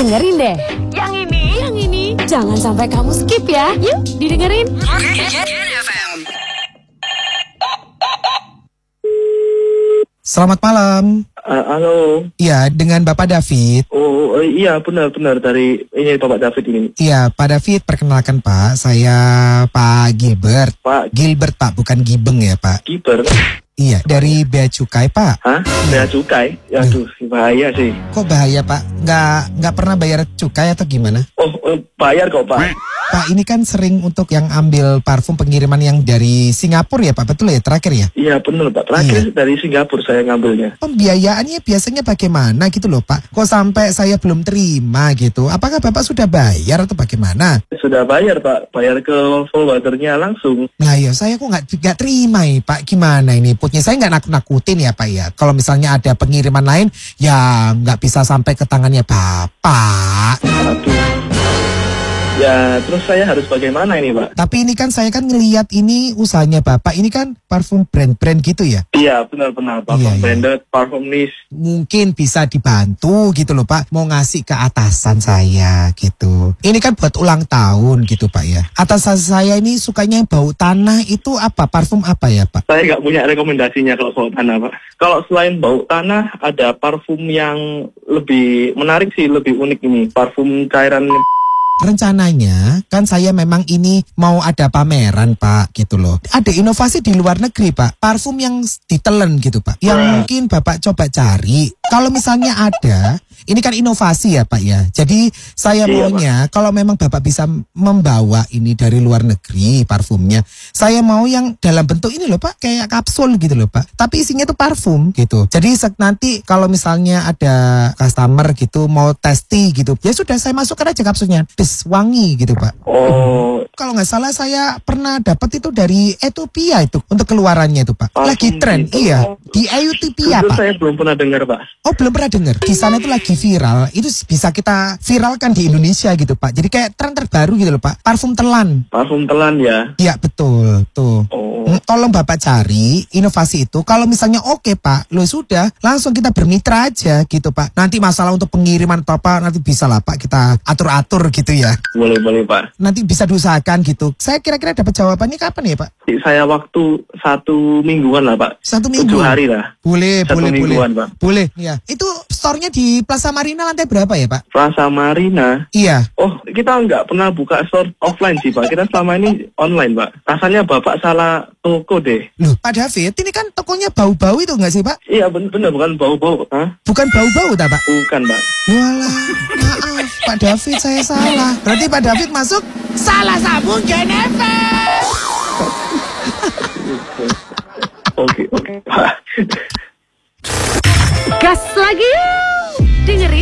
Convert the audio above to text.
Dengerin deh. Yang ini. Jangan sampai kamu skip ya. Yuk, didengerin. Selamat malam. Halo. Iya, dengan Bapak David. Oh, iya benar dari ini Bapak David ini. Iya, Pak David, perkenalkan Pak, saya Pak Gilbert. Pak Gilbert Pak, bukan Gibeng ya Pak. Gilbert. Iya, dari Bea Cukai Pak. Hah? Bea Cukai? Aduh, bahaya sih. Kok bahaya Pak? Nggak pernah bayar cukai atau gimana? Oh, bayar kok Pak. Pak, ini kan sering untuk yang ambil parfum pengiriman yang dari Singapura ya Pak, betul ya terakhir ya? Iya benar Pak, terakhir dari Singapura saya ngambilnya. Pembiayaannya biasanya bagaimana gitu loh Pak? Kok sampai saya belum terima gitu? Apakah Bapak sudah bayar atau bagaimana? Sudah bayar Pak, bayar ke forwardernya langsung. Nah ya saya kok nggak terima ya Pak, gimana ini putnya? Saya nggak nakut-nakutin ya Pak ya. Kalau misalnya ada pengiriman lain ya nggak bisa sampai ke tangannya Bapak. Aduh. Ya, terus saya harus bagaimana ini Pak? Tapi ini kan saya kan ngelihat ini usahanya Bapak, ini kan parfum brand-brand gitu ya? Iya, benar-benar. Parfum branded, parfum niche. Mungkin bisa dibantu gitu loh Pak, mau ngasih ke atasan saya gitu. Ini kan buat ulang tahun gitu Pak ya. Atasan saya ini sukanya yang bau tanah, itu apa? Parfum apa ya Pak? Saya nggak punya rekomendasinya kalau bau tanah Pak. Kalau selain bau tanah, ada parfum yang lebih menarik sih, lebih unik ini. Parfum cairan. Rencananya kan saya memang ini mau ada pameran Pak gitu loh. Ada inovasi di luar negeri Pak, parfum yang ditelen gitu Pak, yang mungkin Bapak coba cari. Kalau misalnya ada, ini kan inovasi ya Pak ya. Jadi saya maunya kalau memang Bapak bisa membawa ini dari luar negeri parfumnya, saya mau yang dalam bentuk ini loh Pak, kayak kapsul gitu loh Pak, tapi isinya tuh parfum gitu. Jadi nanti kalau misalnya ada customer gitu mau testi gitu, ya sudah saya masukkan aja kapsulnya, wangi gitu Pak. Oh. Kalau nggak salah saya pernah dapat itu dari Ethiopia itu untuk keluarannya itu Pak. Lagi tren, gitu. iya. Di Ethiopia Pak. Saya belum pernah dengar Pak. Oh belum pernah dengar. Di sana itu lagi viral. Itu bisa kita viralkan di Indonesia gitu Pak. Jadi kayak tren terbaru gitu loh Pak. Parfum telan. Parfum telan ya? Iya betul tuh. Tolong Bapak cari inovasi itu. Kalau misalnya oke Pak, lo sudah langsung kita bermitra aja gitu Pak. Nanti masalah untuk pengiriman atau apa nanti bisa lah Pak kita atur-atur gitu ya. Boleh Pak. Nanti bisa diusahakan gitu. Saya kira-kira dapat jawabannya kapan ya Pak? Saya waktu 1 mingguan lah Pak. 1 minggu? 7 hari lah. Boleh. Pak. Boleh, ya. Itu store-nya di Plaza Marina lantai berapa ya Pak? Plaza Marina? Iya. Oh, kita nggak pernah buka store offline sih Pak. Kita selama ini online Pak. Rasanya Bapak salah toko deh. Loh Pak David, ini kan tokonya bau-bau itu nggak sih Pak? Iya benar, bukan bau-bau. Hah? Bukan bau-bau tak Pak? Bukan Pak. Walah, maaf Pak David, saya salah. Berarti Pak David masuk salah sambung Genever. Oke Pak. Gas lagi. Dengerin